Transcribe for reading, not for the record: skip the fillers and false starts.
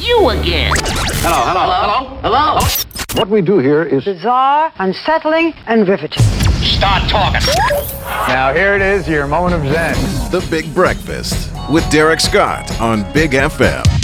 you again. Hello. What we do here is bizarre, unsettling, and riveting. Start talking. Now here it is, your moment of zen. The Big Breakfast with Derek Scott on Big FM.